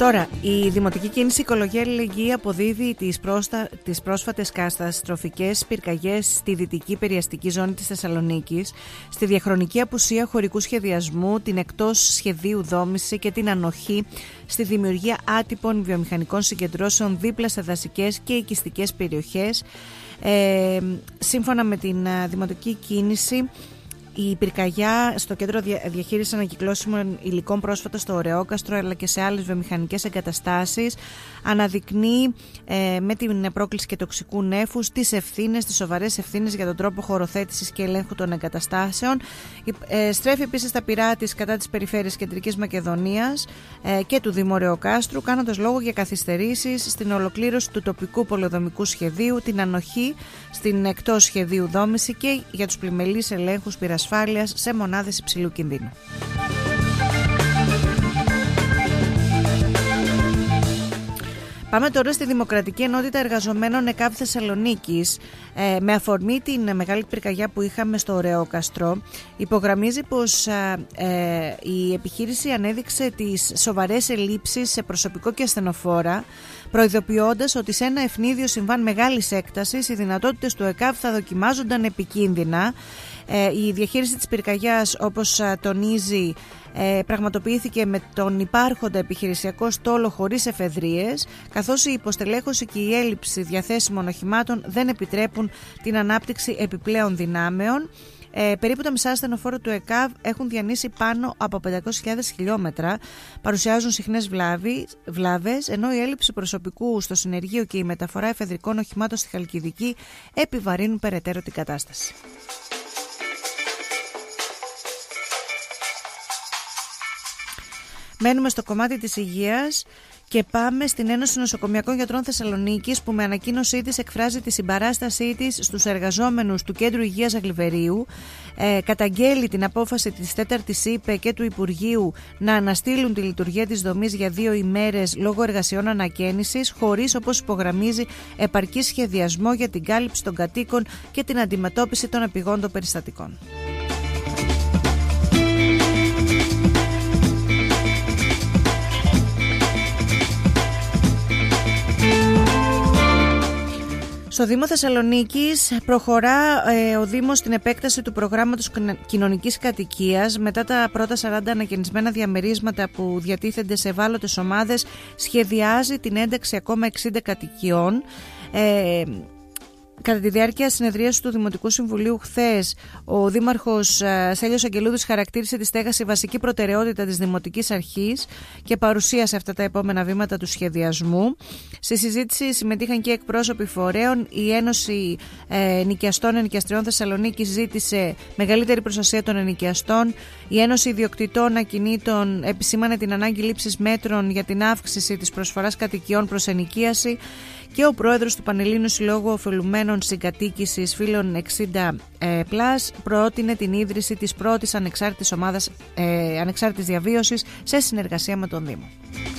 Τώρα, η Δημοτική Κίνηση Οικολογία Αλληλεγγύη αποδίδει τις πρόσφατες καταστροφικές πυρκαγιές στη δυτική περιαστική ζώνη της Θεσσαλονίκης, στη διαχρονική απουσία χωρικού σχεδιασμού, την εκτός σχεδίου δόμηση και την ανοχή στη δημιουργία άτυπων βιομηχανικών συγκεντρώσεων δίπλα σε δασικές και οικιστικές περιοχές. Σύμφωνα με την Δημοτική Κίνηση, η πυρκαγιά στο κέντρο διαχείρισης ανακυκλώσιμων υλικών πρόσφατα στο Ωρεόκαστρο αλλά και σε άλλες βιομηχανικές εγκαταστάσεις αναδεικνύει με την πρόκληση και τοξικού νέφους τις σοβαρές ευθύνες για τον τρόπο χωροθέτησης και ελέγχου των εγκαταστάσεων. Στρέφει επίσης τα πυρά της κατά της περιφέρειας Κεντρικής Μακεδονίας και του Δήμου Ωρεοκάστρου, κάνοντας λόγο για καθυστερήσεις στην ολοκλήρωση του τοπικού πολεοδομικού σχεδίου, την ανοχή στην εκτός σχεδίου δόμηση και για τους πλημελείς ελέγχους πυρασφάλειας σε μονάδες υψηλού κινδύνου. Πάμε τώρα στη Δημοκρατική Ενότητα Εργαζομένων ΕΚΑΒ Θεσσαλονίκης. Με αφορμή την μεγάλη πυρκαγιά που είχαμε στο Ωρεόκαστρο, υπογραμμίζει πως η επιχείρηση ανέδειξε τις σοβαρές ελλείψεις σε προσωπικό και ασθενοφόρα, προειδοποιώντας ότι σε ένα ευνίδιο συμβάν μεγάλης έκτασης οι δυνατότητες του ΕΚΑΒ θα δοκιμάζονταν επικίνδυνα. Η διαχείριση της πυρκαγιάς, όπως τονίζει, πραγματοποιήθηκε με τον υπάρχοντα επιχειρησιακό στόλο χωρίς εφεδρείες, καθώς η υποστελέχωση και η έλλειψη διαθέσιμων οχημάτων δεν επιτρέπουν την ανάπτυξη επιπλέον δυνάμεων. Περίπου τα μισά ασθενοφόρα του ΕΚΑΒ έχουν διανύσει πάνω από 500.000 χιλιόμετρα, παρουσιάζουν συχνές βλάβες, ενώ η έλλειψη προσωπικού στο συνεργείο και η μεταφορά εφεδρικών οχημάτων στη Χαλκιδική επιβαρύνουν περαιτέρω την κατάσταση. Μένουμε στο κομμάτι της υγείας και πάμε στην Ένωση Νοσοκομιακών Γιατρών Θεσσαλονίκης, που με ανακοίνωσή της εκφράζει τη συμπαράστασή της στους εργαζόμενους του Κέντρου Υγείας Αγλιβερίου, καταγγέλει την απόφαση της 4ης ΥΠΕ και του Υπουργείου να αναστείλουν τη λειτουργία της δομής για 2 ημέρες λόγω εργασιών ανακαίνησης, χωρίς, όπως υπογραμμίζει, επαρκή σχεδιασμό για την κάλυψη των κατοίκων και την αντιμετώπιση των επειγόντων περιστατικών. Στο Δήμο Θεσσαλονίκης προχωρά ο Δήμος στην επέκταση του προγράμματος κοινωνικής κατοικίας. Μετά τα πρώτα 40 ανακαινισμένα διαμερίσματα που διατίθενται σε ευάλωτες ομάδες, σχεδιάζει την ένταξη ακόμα 60 κατοικιών. Κατά τη διάρκεια συνεδρίασης του Δημοτικού Συμβουλίου χθες, ο Δήμαρχος Στέλιος Αγγελούδης χαρακτήρισε τη στέγαση βασική προτεραιότητα της Δημοτικής Αρχής και παρουσίασε αυτά τα επόμενα βήματα του σχεδιασμού. Στη συζήτηση συμμετείχαν και εκπρόσωποι φορέων. Η Ένωση Ενοικιαστών Ενοικιαστριών Θεσσαλονίκης ζήτησε μεγαλύτερη προστασία των ενοικιαστών. Η Ένωση Ιδιοκτητών Ακινήτων επισήμανε την ανάγκη λήψης μέτρων για την αύξηση της προσφοράς κατοικιών προς ενοικίαση. Και ο πρόεδρος του Πανελλήνιου Συλλόγου Ωφελουμένων Συγκατοίκησης Φίλων 60+, πρότεινε την ίδρυση της πρώτης ανεξάρτητης ομάδας ανεξάρτητης διαβίωσης σε συνεργασία με τον Δήμο.